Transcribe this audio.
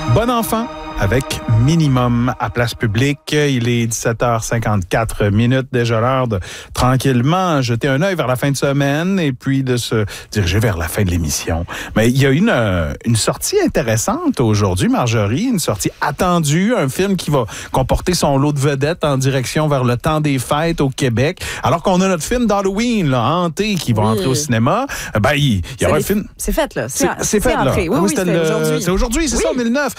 Bon enfant avec Minimum à Place Publique. Il est 17h54 minutes, déjà l'heure de tranquillement jeter un œil vers la fin de semaine et puis de se diriger vers la fin de l'émission. Mais il y a une sortie intéressante aujourd'hui, Marjorie, une sortie attendue, un film qui va comporter son lot de vedettes en direction vers le temps des fêtes au Québec. Alors qu'on a notre film d'Halloween, là, Hanté, qui va entrer au cinéma, il y aura un film... C'est fait, là. C'est fait, là. entré. Oui, c'était aujourd'hui. C'est aujourd'hui, c'est ça, 2009.